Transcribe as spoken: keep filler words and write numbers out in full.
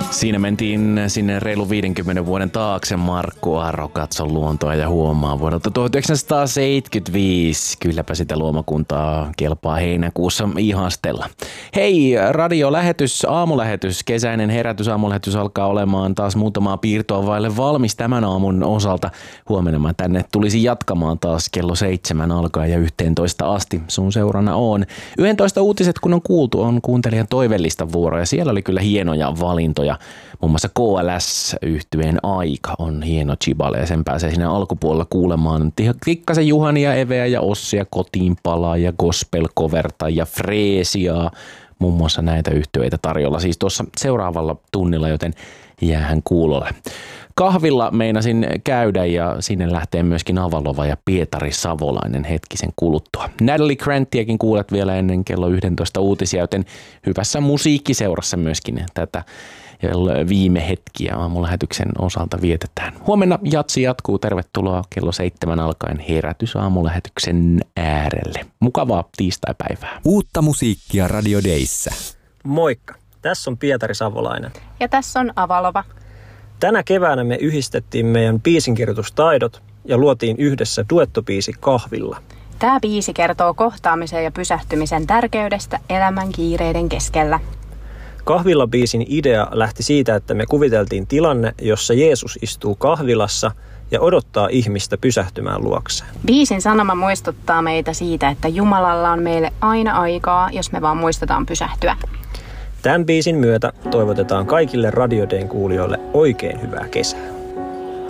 Siinä mentiin sinne reilu viidenkymmenen vuoden taakse. Markku Aaro katsoi luontoa ja huomaa vuodelta tuhatyhdeksänsataaseitsemänkymmentäviisi. Kylläpä sitä luomakuntaa kelpaa heinäkuussa ihastella. Hei, radiolähetys, aamulähetys, kesäinen herätys, aamulähetys alkaa olemaan taas muutamaa piirtoa vaille valmis tämän aamun osalta. Huomenna mä tänne tulisin jatkamaan taas kello seitsemän alkaen ja yhteentoista asti. Sun seurana on. yksitoista uutiset kun on kuultu, on kuuntelijan toivellista vuoroja. Siellä oli kyllä hienoja valintoja. Muun muassa K L S-yhtyeen Aika on hieno chibale ja sen pääsee siinä alkupuolella kuulemaan Tikkasen Juhania, Eveä ja Ossia, Kotiinpalaa ja Gospel-coverta ja Freesiaa. Muun muassa näitä yhtyeitä tarjolla siis tuossa seuraavalla tunnilla, joten jäähän kuulolle. Kahvilla meinasin käydä ja sinne lähtee myöskin Avalova ja Pietari Savolainen hetkisen kuluttua. Natalie Granttiakin kuulet vielä ennen kello yksitoista uutisia, joten hyvässä musiikkiseurassa myöskin tätä viime hetkiä aamulähetyksen osalta vietetään. Huomenna jatsi jatkuu. Tervetuloa kello seitsemän alkaen herätys aamulähetyksen äärelle. Mukavaa tiistaipäivää. Uutta musiikkia Radio Dayssä. Moikka, tässä on Pietari Savolainen. Ja tässä on Avalova. Tänä keväänä me yhdistettiin meidän biisinkirjoitustaidot ja luotiin yhdessä duettobiisi Kahvilla. Tämä biisi kertoo kohtaamisen ja pysähtymisen tärkeydestä elämän kiireiden keskellä. Kahvila-biisin idea lähti siitä, että me kuviteltiin tilanne, jossa Jeesus istuu kahvilassa ja odottaa ihmistä pysähtymään luokseen. Biisin sanoma muistuttaa meitä siitä, että Jumalalla on meille aina aikaa, jos me vaan muistetaan pysähtyä. Tämän biisin myötä toivotetaan kaikille Radio Dayn kuulijoille oikein hyvää kesää.